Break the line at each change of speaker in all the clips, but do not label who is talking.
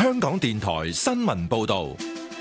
香港電台新聞報道。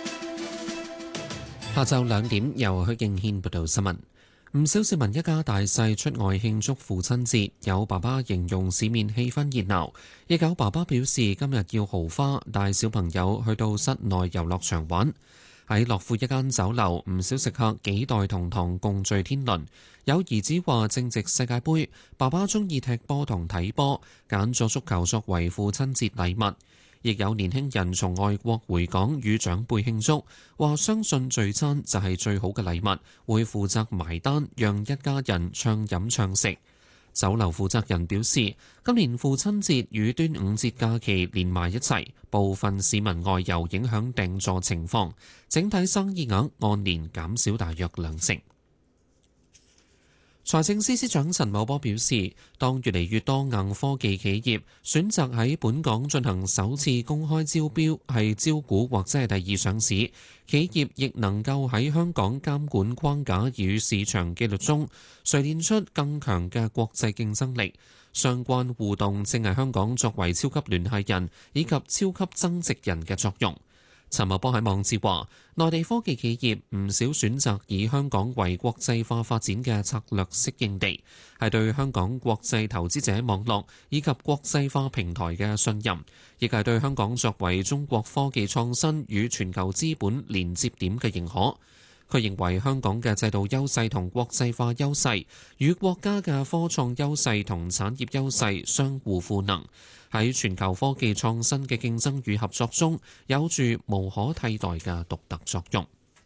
下晝2點，由許敬軒報道新聞。唔少市民一家大細出外慶祝父親節，有爸爸形容市面氣氛熱鬧，亦有爸爸表示今日要豪花，帶小朋友去到室內遊樂場玩。喺樂富一間酒樓，唔少食客幾代同堂共聚天倫。有兒子話正值世界盃，爸爸中意踢波同睇波，揀咗足球作為父親節禮物。亦有年輕人從外國回港與長輩慶祝，話相信聚餐就係最好嘅禮物，會負責埋單，讓一家人暢飲暢食。酒樓負責人表示，今年父親節與端午節假期連埋一齊，部分市民外遊影響訂座情況，整體生意額按年減少大約2成。財政司司長陳茂波表示，當越嚟越多硬科技企業選擇喺本港進行首次公開招標，係招股或者係第二上市，企業亦能夠喺香港監管框架與市場紀律中，錘煉出更強嘅國際競爭力。相關互動正係香港作為超級聯繫人以及超級增值人嘅作用。陳茂波喺網誌話，內地科技企業唔少選擇以香港為國際化發展嘅策略適應地，係對香港國際投資者網絡以及國際化平台嘅信任，亦係對香港作為中國科技創新與全球資本連接點嘅認可。佢認為香港嘅制度優勢同國際化優勢與國家嘅科創優勢同產業優勢相互賦能，喺全球科技創新嘅競爭與合作中有住無可替代嘅獨特作用。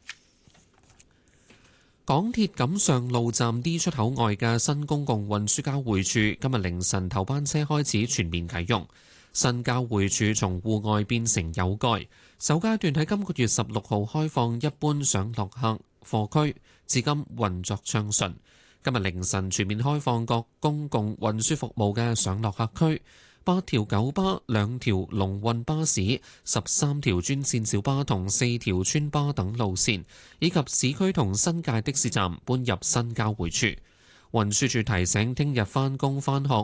港鐵錦上路站 D 出口外嘅新公共運輸交匯處今日凌晨頭班車開始全面啟用，新交匯處從戶外變成有蓋，首階段喺今個月16號開放一般上落客貨區，至今運作暢順。今日凌晨全面開放各公共運輸服務嘅上落客區，8條九巴、2條龍運巴士、13條專線小巴同4條村巴等路線，以及市區同新界的士站搬入新交匯處。運輸署提醒，聽日返工返學